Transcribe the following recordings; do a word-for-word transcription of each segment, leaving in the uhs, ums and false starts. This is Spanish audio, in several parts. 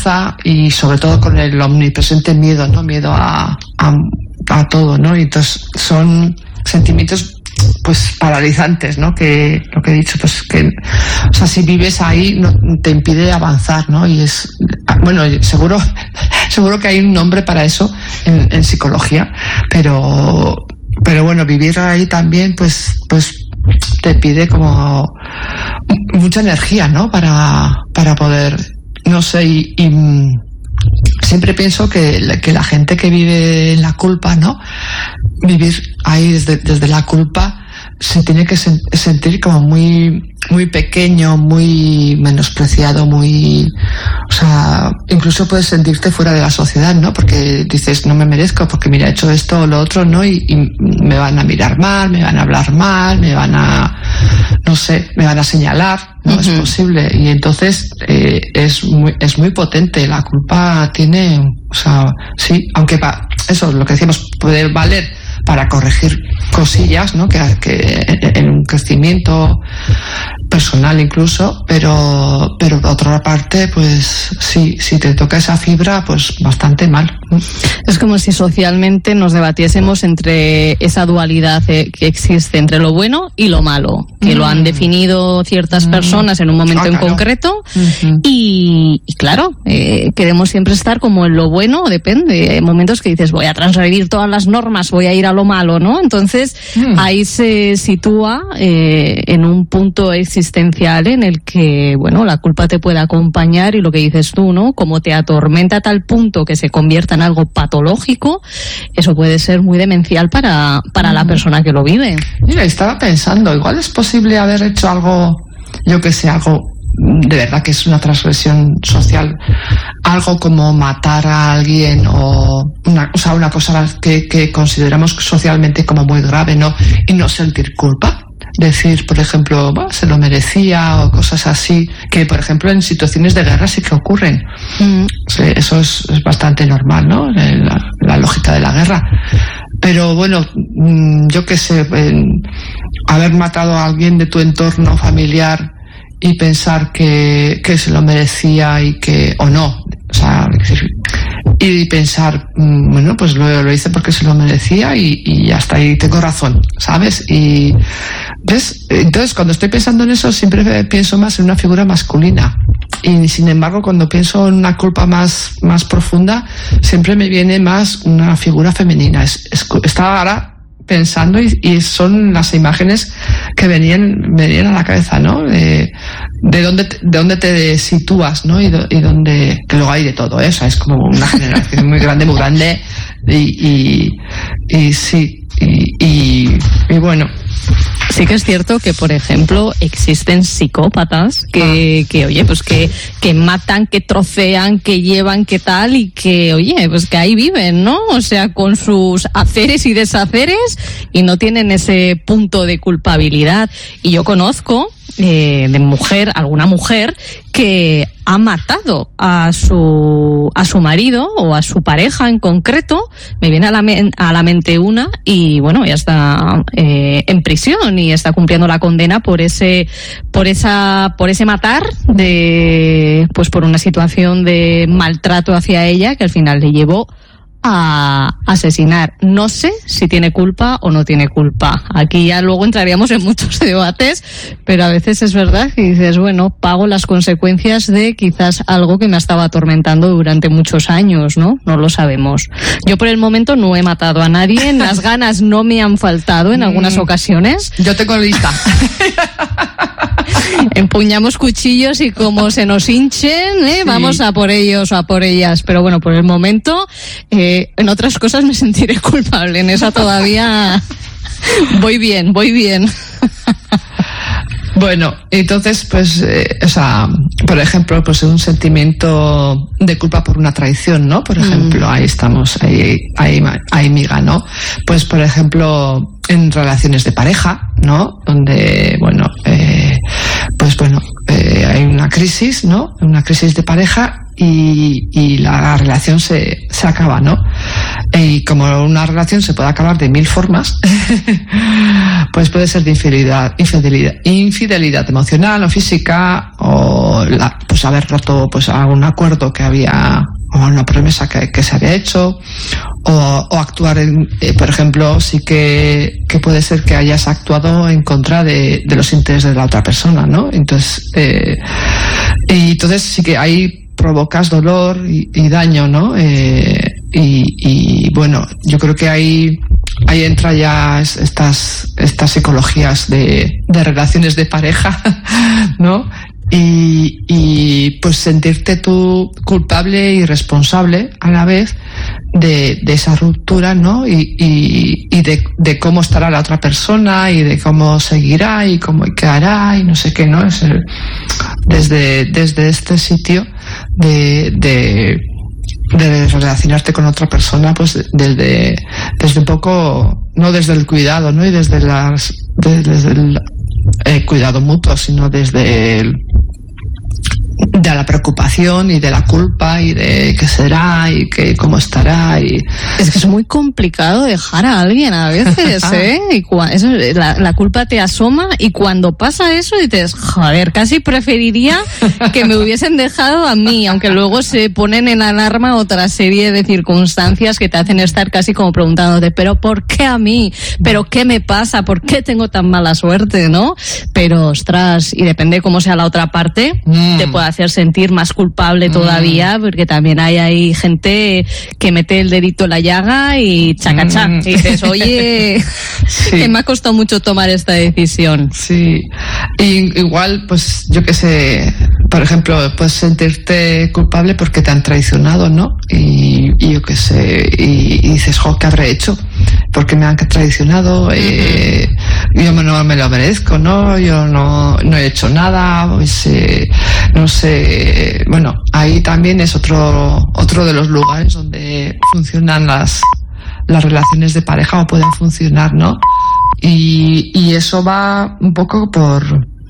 fuerza y sobre todo con el omnipresente miedo, ¿no? Miedo a, a, a todo, ¿no? Y entonces son sentimientos pues paralizantes, ¿no? Que lo que he dicho, pues que, o sea, si vives ahí no te impide avanzar, ¿no? Y es, bueno, seguro, seguro que hay un nombre para eso en, en psicología, pero, pero bueno, vivir ahí también, pues, pues te pide como mucha energía, ¿no? Para, para poder, no sé, y, y siempre pienso que, que la gente que vive en la culpa, ¿no? Vivir ahí desde, desde la culpa se tiene que sen- sentir como muy muy pequeño, muy menospreciado, muy, o sea, incluso puedes sentirte fuera de la sociedad, ¿no? Porque dices, no me merezco, porque mira, he hecho esto o lo otro, ¿no? Y, y me van a mirar mal, me van a hablar mal, me van a, no sé, me van a señalar, ¿no? Uh-huh. Es posible. Y entonces eh, es muy es muy potente. La culpa tiene, o sea, sí, aunque pa, eso, lo que decíamos, puede valer para corregir cosillas, ¿no? Que, que en un crecimiento personal incluso, pero pero por otra parte, pues sí, si te toca esa fibra, pues bastante mal. Es como si socialmente nos debatiésemos entre esa dualidad que existe entre lo bueno y lo malo, que mm. lo han definido ciertas mm. personas en un momento ah, en claro. concreto, uh-huh. y, y claro, eh, queremos siempre estar como en lo bueno, depende, hay momentos que dices, voy a transgredir todas las normas, voy a ir a lo malo, ¿no? Entonces, mm. ahí se sitúa eh, en un punto existencial en el que, bueno, la culpa te puede acompañar y lo que dices tú, ¿no? Como te atormenta a tal punto que se convierta en algo patológico, eso puede ser muy demencial para, para mm. la persona que lo vive. Mira, estaba pensando, igual es posible haber hecho algo, yo que sé, algo de verdad que es una transgresión social, algo como matar a alguien o una, o sea, una cosa que, que consideramos socialmente como muy grave, ¿no? Y no sentir culpa. Decir, por ejemplo, bah, se lo merecía o cosas así, que por ejemplo en situaciones de guerra sí que ocurren. Mm. Sí, eso es, es bastante normal, ¿no? La, la lógica de la guerra. Pero bueno, yo qué sé, en haber matado a alguien de tu entorno familiar y pensar que, que se lo merecía y que, o no, o sea, y pensar, bueno, pues lo, lo hice porque se lo merecía y, y hasta ahí tengo razón, ¿sabes? Y, ¿ves? Entonces, cuando estoy pensando en eso, siempre pienso más en una figura masculina. Y sin embargo, cuando pienso en una culpa más, más profunda, siempre me viene más una figura femenina. Es, es, estaba ahora pensando y, y son las imágenes que venían, venían a la cabeza, ¿no? De, de dónde te, de dónde te sitúas, ¿no? Y, do, y dónde, que luego hay de todo, ¿eh? O sea, es como una generación muy grande, muy grande y, y, y sí, y, y, y bueno. Sí que es cierto que, por ejemplo, existen psicópatas que, que oye, pues que, que matan, que trocean, que llevan, que tal, y que, oye, pues que ahí viven, ¿no? O sea, con sus haceres y deshaceres y no tienen ese punto de culpabilidad. Y yo conozco eh, de mujer, alguna mujer que ha matado a su a su marido o a su pareja en concreto. Me viene a la, men- a la mente una y bueno, ya está eh, en prisión y está cumpliendo la condena por ese por esa por ese matar de pues por una situación de maltrato hacia ella que al final le llevó a asesinar. No sé si tiene culpa o no tiene culpa. Aquí ya luego entraríamos en muchos debates, pero a veces es verdad que dices, bueno, pago las consecuencias de quizás algo que me estaba atormentando durante muchos años, ¿no? No lo sabemos. Yo por el momento no he matado a nadie, las ganas no me han faltado en algunas ocasiones. Yo tengo lista. Empuñamos cuchillos y como se nos hinchen, ¿eh? Sí. Vamos a por ellos o a por ellas. Pero bueno, por el momento, eh, en otras cosas me sentiré culpable. En esa todavía voy bien, voy bien. Bueno, entonces, pues, eh, o sea, por ejemplo, pues un sentimiento de culpa por una traición, ¿no? Por ejemplo, mm. ahí estamos, ahí, ahí, ahí miga, ¿no? Pues, por ejemplo, en relaciones de pareja, ¿no? Donde, bueno, eh, pues bueno, eh, hay una crisis, ¿no? Una crisis de pareja y, y la relación se, se acaba, ¿no? Y como una relación se puede acabar de mil formas, pues puede ser de infidelidad, infidelidad, infidelidad emocional o física, o la, pues haber roto pues algún acuerdo que había, o una promesa que, que se había hecho, o, o actuar en, eh, por ejemplo, sí que, que puede ser que hayas actuado en contra de, de los intereses de la otra persona, ¿no? Entonces, eh, y entonces sí que ahí provocas dolor y, y daño, ¿no? Eh, y, y bueno, yo creo que ahí ahí entra ya estas estas psicologías de, de relaciones de pareja, ¿no? Y, y pues sentirte tú culpable y responsable a la vez de, de esa ruptura, ¿no? Y, y, y de, de cómo estará la otra persona y de cómo seguirá y cómo quedará y no sé qué, ¿no? Es el, desde, desde este sitio de, de de relacionarte con otra persona, pues desde desde un poco, no desde el cuidado, ¿no? Y desde las de, desde el eh, cuidado mutuo, sino desde el de la preocupación y de la culpa y de qué será y que cómo estará. Y es que es muy complicado dejar a alguien a veces, ¿eh? Y cua- eso, la, la culpa te asoma y cuando pasa eso dices, joder, casi preferiría que me hubiesen dejado a mí, aunque luego se ponen en alarma otra serie de circunstancias que te hacen estar casi como preguntándote, pero ¿por qué a mí? ¿Pero qué me pasa? ¿Por qué tengo tan mala suerte? ¿No? Pero, ostras, y depende cómo sea la otra parte, mm. te puede hacer sentir más culpable todavía, mm. porque también hay, hay gente que mete el dedito en la llaga y chacachá, mm. y dices, oye, sí. que me ha costado mucho tomar esta decisión. Sí, y igual, pues yo qué sé, por ejemplo, puedes sentirte culpable porque te han traicionado, ¿no? Y, y yo qué sé, y, y dices, jo, ¿qué habré hecho? Porque me han traicionado, mm-hmm. eh, yo no me lo merezco, ¿no? Yo no, no he hecho nada, pues eh, no sé, bueno, ahí también es otro otro de los lugares donde funcionan las las relaciones de pareja o pueden funcionar, ¿no? Y, y eso va un poco por,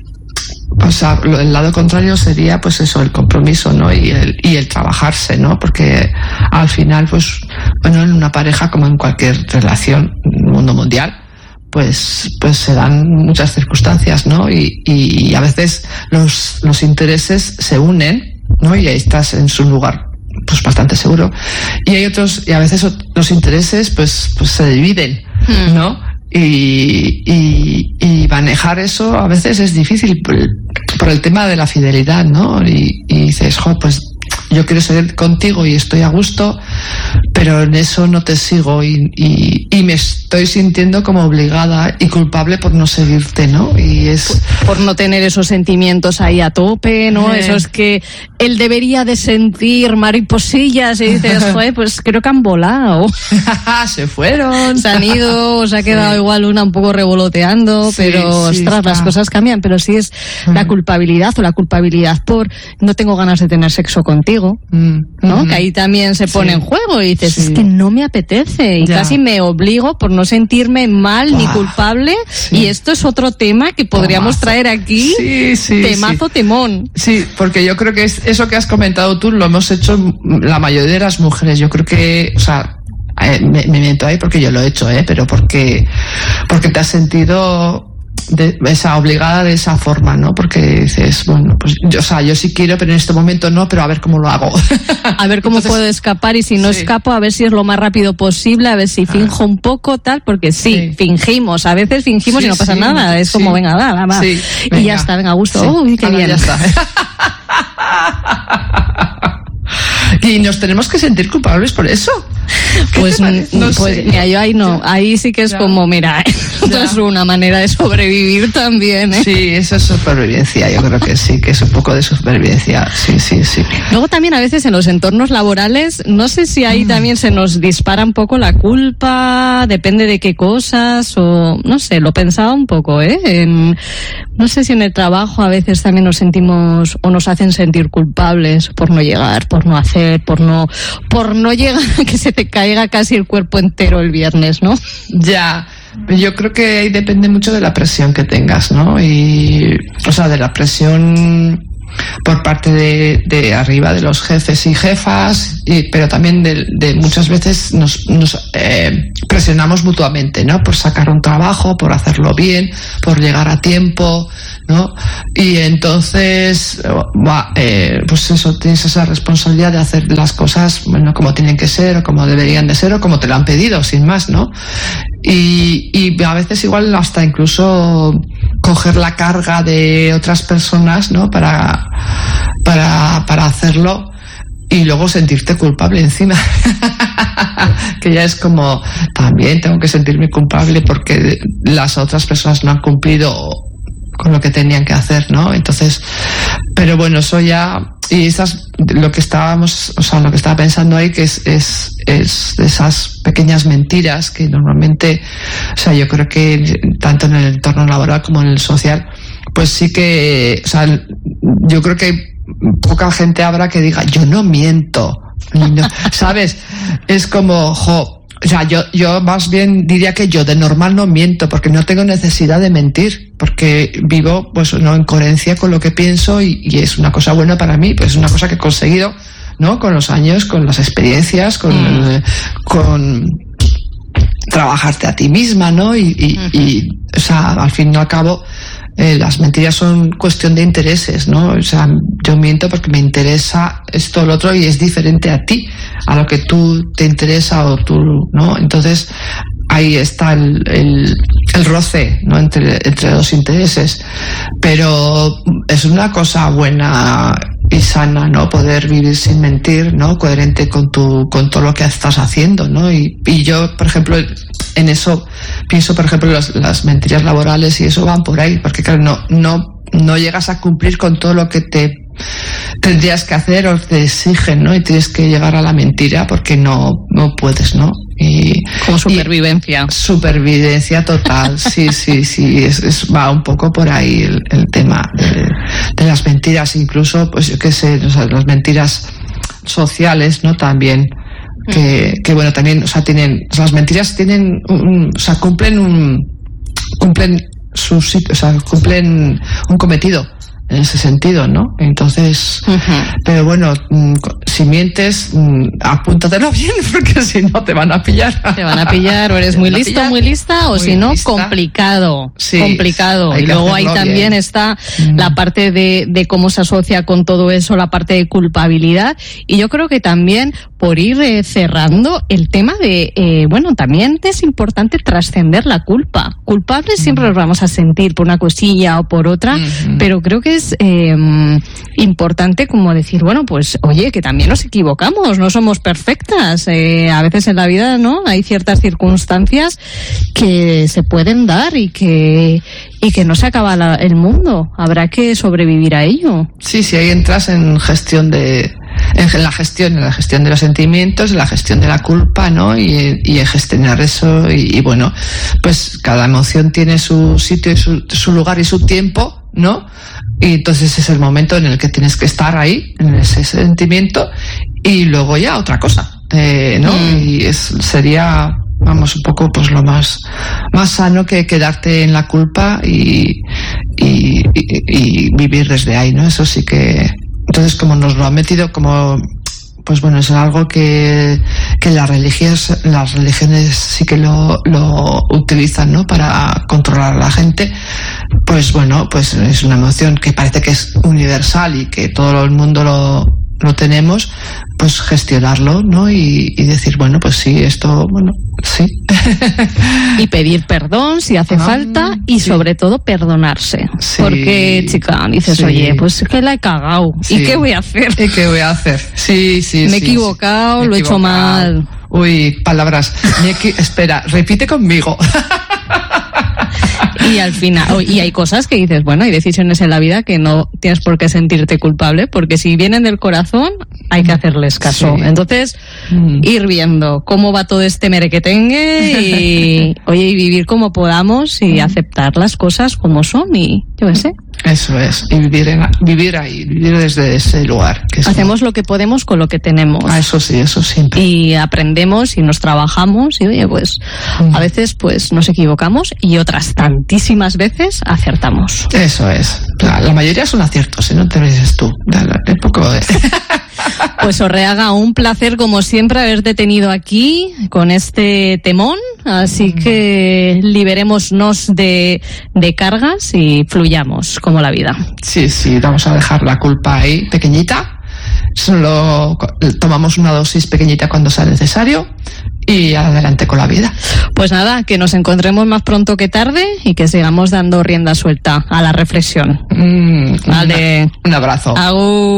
o sea, el lado contrario sería pues eso, el compromiso, ¿no? Y el, y el trabajarse, ¿no? Porque al final, pues, bueno, en una pareja como en cualquier relación, en el mundo mundial, pues pues se dan muchas circunstancias, ¿no? Y, y, y a veces los, los intereses se unen, ¿no? Y ahí estás en su lugar pues bastante seguro. Y hay otros, y a veces los intereses pues pues se dividen, ¿no? Y, y, y manejar eso a veces es difícil por el, por el tema de la fidelidad, ¿no? Y, y dices, jo, pues yo quiero seguir contigo y estoy a gusto, pero en eso no te sigo y, y, y me estoy sintiendo como obligada y culpable por no seguirte, ¿no? Y es por, por no tener esos sentimientos ahí a tope, ¿no? Eh. Eso es que él debería de sentir mariposillas y dices, joder, pues creo que han volado. Se fueron. Se han ido, se ha quedado sí. igual una un poco revoloteando, sí, pero sí, ostras, está. Las cosas cambian, pero sí es mm. la culpabilidad o la culpabilidad por no tengo ganas de tener sexo contigo, mm. ¿no? Mm. Que ahí también se pone sí. en juego y dices, sí. es que no me apetece y ya. casi me obligo por no sentirme mal wow. ni culpable sí. y esto es otro tema que podríamos Tomazo. traer aquí, sí, sí, temazo sí. temón. Sí, porque yo creo que es eso que has comentado tú lo hemos hecho la mayoría de las mujeres, yo creo que, o sea, eh, me, me meto ahí porque yo lo he hecho, eh, pero porque porque te has sentido de esa obligada de esa forma, ¿no? Porque dices, bueno, pues yo, o sea, yo sí quiero, pero en este momento no, pero a ver cómo lo hago. A ver cómo Entonces, puedo escapar y si no sí. escapo, a ver si es lo más rápido posible, a ver si finjo un poco, tal, porque sí, sí. fingimos, a veces fingimos sí, y no pasa sí, nada, es sí. como, venga, va, va, sí, y venga. ya está, venga, a gusto, sí. uy, qué Ahora bien. Ya está. Y nos tenemos que sentir culpables por eso. Pues, no pues sé. Mira, yo ahí no, ahí sí que es ya. como, mira, esto es una manera de sobrevivir también, ¿eh? Sí, eso es supervivencia, yo creo que sí, que es un poco de supervivencia, sí, sí, sí. Luego también a veces en los entornos laborales, no sé si ahí mm. también se nos dispara un poco la culpa, depende de qué cosas, o no sé, lo pensaba un poco, ¿eh? En, no sé si en el trabajo a veces también nos sentimos, o nos hacen sentir culpables por no llegar, por no hacer, por no, por no llegar a que se te caiga casi el cuerpo entero el viernes, ¿no? Ya, yo creo que ahí depende mucho de la presión que tengas, ¿no? Y, o sea, de la presión por parte de, de arriba, de los jefes y jefas, y, pero también de, de muchas veces nos, nos eh, presionamos mutuamente, ¿no? Por sacar un trabajo, por hacerlo bien, por llegar a tiempo, ¿no? Y entonces, eh, pues eso, tienes esa responsabilidad de hacer las cosas, bueno, como tienen que ser, o como deberían de ser, o como te lo han pedido, sin más, ¿no? Y, y a veces igual hasta incluso coger la carga de otras personas, ¿no? Para, para, para hacerlo y luego sentirte culpable encima. Que ya es como, también tengo que sentirme culpable porque las otras personas no han cumplido con lo que tenían que hacer, ¿no? Entonces, pero bueno, eso ya, y esas, lo que estábamos, o sea, lo que estaba pensando ahí, que es, es, es esas pequeñas mentiras que normalmente, o sea, yo creo que tanto en el entorno laboral como en el social, pues sí que, o sea, yo creo que poca gente habrá que diga, yo no miento, no, ¿sabes? Es como, jo, o sea, yo, yo más bien diría que yo de normal no miento porque no tengo necesidad de mentir, porque vivo pues no en coherencia con lo que pienso y, y es una cosa buena para mí, pues es una cosa que he conseguido, ¿no? Con los años, con las experiencias, con, mm. eh, con trabajarte a ti misma, ¿no? Y, y, uh-huh. y o sea, al fin y al cabo, Eh, las mentiras son cuestión de intereses, ¿no? O sea, yo miento porque me interesa esto o lo otro y es diferente a ti, a lo que tú te interesa o tú, ¿no? Entonces, ahí está el, el, el roce, ¿no? Entre, entre los intereses. Pero es una cosa buena y sana, ¿no? Poder vivir sin mentir, ¿no? Coherente con tu, con todo lo que estás haciendo, ¿no? Y, y yo, por ejemplo, en eso pienso, por ejemplo, las, las mentiras laborales y eso van por ahí, porque claro, no, no, no llegas a cumplir con todo lo que te tendrías que hacer o te exigen, ¿no? Y tienes que llegar a la mentira porque no, no puedes, ¿no? Y, como supervivencia. Y supervivencia total, sí, sí, sí, es, es, va un poco por ahí el, el tema de, de las mentiras, incluso, pues yo qué sé, o sea, las mentiras sociales, ¿no? También, que, que bueno, también, o sea, tienen, o sea, las mentiras tienen, un, o sea, cumplen un, cumplen su sitio, o sea, cumplen un cometido en ese sentido, ¿no? Entonces, uh-huh. pero bueno, si mientes, apúntatelo bien, porque si no te van a pillar. Te van a pillar, o eres muy listo, pillar, muy lista, o muy si no, lista. complicado. Sí, complicado. Y luego ahí también bien. está mm. la parte de, de cómo se asocia con todo eso, la parte de culpabilidad. Y yo creo que también, por ir eh, cerrando, el tema de, eh, bueno, también es importante trascender la culpa. Culpables mm. siempre nos vamos a sentir por una cosilla o por otra, mm. pero creo que es eh, importante como decir, bueno, pues oye, que también nos equivocamos, no somos perfectas, eh, a veces en la vida, ¿no? Hay ciertas circunstancias que se pueden dar y que y que no se acaba la, el mundo, habrá que sobrevivir a ello. Sí, sí, ahí entras en gestión de en la gestión, en la gestión de los sentimientos, en la gestión de la culpa, ¿no? Y, y en gestionar eso y, y bueno, pues cada emoción tiene su sitio y su, su lugar y su tiempo, ¿no? Y entonces es el momento en el que tienes que estar ahí, en ese sentimiento, y luego ya otra cosa, eh, ¿no? Mm. Y es, sería, vamos, un poco pues lo más, más sano que quedarte en la culpa y, y, y, y vivir desde ahí, ¿no? Eso sí que... Entonces, como nos lo han metido como... Pues bueno, es algo que, que las religiones, las religiones sí que lo, lo utilizan, ¿no? Para controlar a la gente. Pues bueno, pues es una emoción que parece que es universal y que todo el mundo lo, lo tenemos, pues gestionarlo, ¿no? Y, y decir, bueno, pues sí, esto, bueno, sí. Y pedir perdón si hace ah, falta y sí. sobre todo perdonarse. Sí. Porque, chica, dices, sí. oye, pues es que la he cagado. Sí. ¿Y qué voy a hacer? ¿Y qué voy a hacer? Sí, sí, Me sí. he equivocado, sí. lo he hecho mal. Uy, palabras. Espera, repite conmigo. Y al final, y hay cosas que dices, bueno, hay decisiones en la vida que no tienes por qué sentirte culpable, porque si vienen del corazón, hay que hacerles caso. Sí. Entonces, mm. ir viendo cómo va todo este merequetengue y, oye, y vivir como podamos y mm. aceptar las cosas como son y yo qué sé. Eso es, y vivir, en, vivir ahí, vivir desde ese lugar. Que es Hacemos un... lo que podemos con lo que tenemos. Ah, eso sí, eso siempre. Y aprendemos y nos trabajamos y oye, pues mm. a veces pues nos equivocamos y otras tantísimas veces acertamos. Eso es. La, la mayoría son aciertos, ¿eh? No te dices tú. De poco de... Pues Orreaga, un placer como siempre haberte tenido aquí con este temón, así que liberémonos de, de cargas y fluyamos como la vida. Sí, sí, vamos a dejar la culpa ahí pequeñita, solo tomamos una dosis pequeñita cuando sea necesario y adelante con la vida. Pues nada, que nos encontremos más pronto que tarde y que sigamos dando rienda suelta a la reflexión. Mm, vale. Un abrazo. Agur.